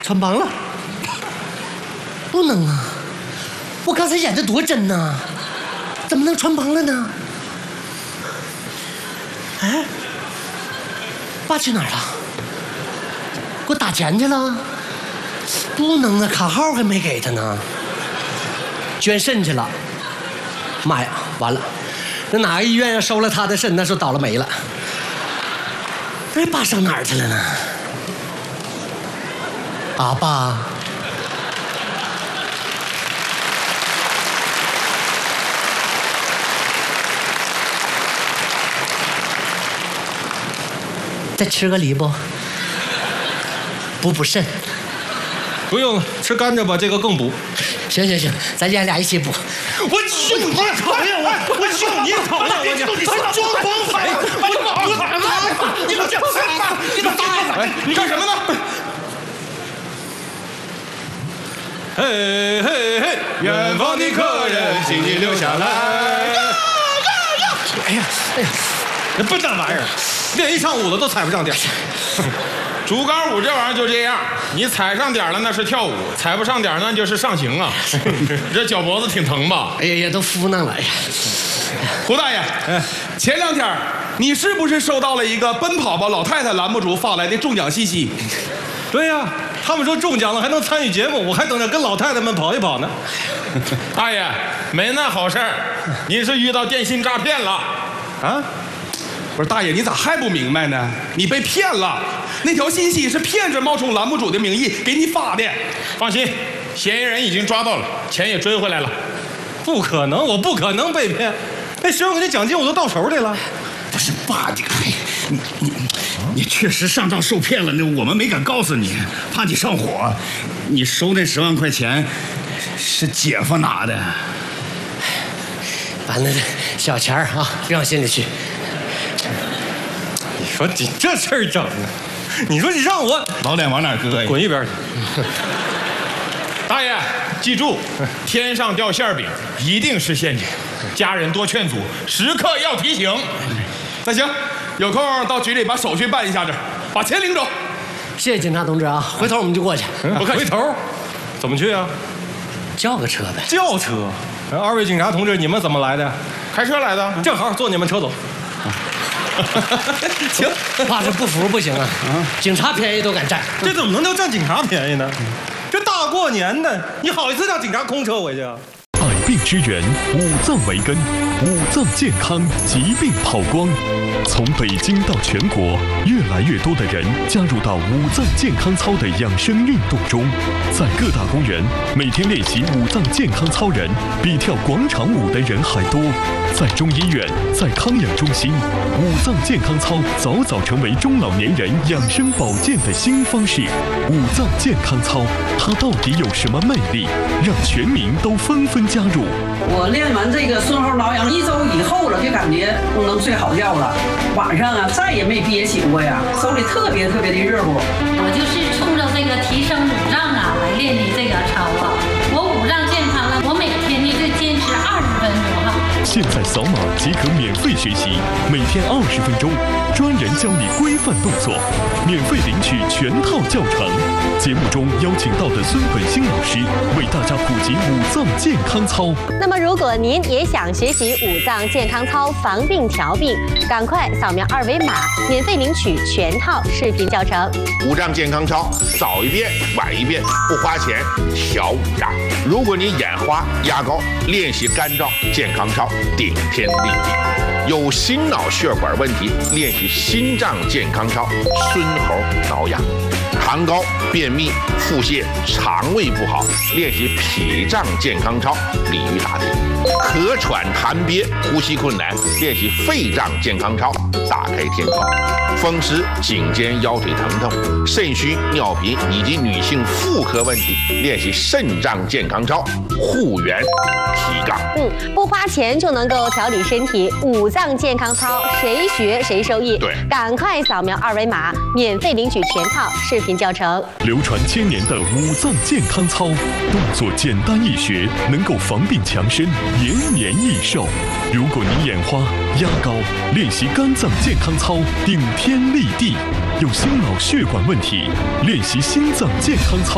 穿帮了，不能啊！我刚才演的多真呐，怎么能穿帮了呢？哎，爸去哪儿了？给我打钱去了？不能啊，卡号还没给他呢。捐肾去了。妈呀，完了！那哪个医院要收了他的肾，那时候倒了霉了。哎，爸上哪儿去了呢？啊，爸。再吃个梨不？补肾。 不用了，吃甘蔗吧，这个更补。 行，咱爷俩一起补。 我就你讨厌我，我就你讨厌我，你还装狂海，你给我这，你打！哎，你干什么呢？嘿嘿嘿，远方的客人，请你留下来。 哎呀， 那笨蛋玩意儿，练一上午了都踩不上点。竹竿舞这玩意儿就这样，你踩上点了那是跳舞，踩不上点那就是上刑啊！这脚脖子挺疼吧？ 哎呀，都敷弄了。哎呀， 胡大爷，前2天你是不是收到了一个奔跑吧老太太栏目组发来的中奖信息？ 对呀，他们说中奖了还能参与节目，我还等着跟老太太们跑一跑呢。 大爷，没那好事儿，您是遇到电信诈骗了啊！不是大爷，你咋还不明白呢？你被骗了，那条信息是骗子冒充栏目组的名义给你发的。 放心，嫌疑人已经抓到了，钱也追回来了。 不可能，我不可能被骗，那10万块钱奖金我都到手里了。 不是爸，你确实上当受骗了，那我们没敢告诉你，怕你上火。你收那10万块钱是姐夫拿的。 把那小钱啊扔心里去。 你说你这事儿整的，你说你让我老脸往哪搁呀？ 滚一边去！ 大爷，记住，天上掉馅饼一定是陷阱，家人多劝阻，时刻要提醒。 那行，有空到局里把手续办一下子，把钱领走。 谢谢警察同志啊，回头我们就过去。 不客气。回头怎么去啊？ 叫个车呗。 轿车。2位警察同志，你们怎么来的？ 开车来的， 正好坐你们车走。行， 爸这不服不行啊！警察便宜都敢占， 这怎么能叫占警察便宜呢？这大过年的，你好意思让警察空车回去啊？ 百病之源，五脏为根，五脏健康，疾病跑光。从北京到全国，越来越多的人加入到五脏健康操的养生运动中，在各大公园，每天练习五脏健康操人比跳广场舞的人还多。在中医院，在康养中心，五脏健康操早早成为中老年人养生保健的新方式。五脏健康操，它到底有什么魅力，让全民都纷纷加入？ 我练完这个顺后挠痒1周以后了，就感觉能睡好觉了。晚上啊，再也没憋醒过呀，手里特别的热乎。 我就是冲着这个提升五脏啊来练的这个操啊。我五脏健康了，我每天呢就坚持20分钟哈。 现在扫码即可免费学习，每天20分钟，专人教你规范动作，免费领取全套教程。节目中邀请到的孙本兴老师为大家普及五脏健康操。 那么，如果您也想学习五脏健康操防病调病，赶快扫描2维码，免费领取全套视频教程。 五脏健康操，早一遍晚一遍，不花钱，调五脏。如果你眼花、牙膏，练习干燥健康操，顶天立地。有心脑血管问题，练习心脏健康操，孙猴挠痒。痰高、便秘、腹泻、肠胃不好，练习脾脏健康操，鲤鱼打挺。咳喘痰憋、呼吸困难，练习肺脏健康操，打开天窗。风湿、颈肩腰腿疼痛、肾虚、尿频以及女性妇科问题，练习肾脏健康操，护元提杠。 不花钱就能够调理身体，五脏健康操谁学谁受益。 对， 赶快扫描2维码，免费领取全套视频教程。 流传1000年的五脏健康操，动作简单易学，能够防病强身，延年益寿。如果你眼花、压高，练习肝脏健康操，顶天立地；有心脑血管问题，练习心脏健康操。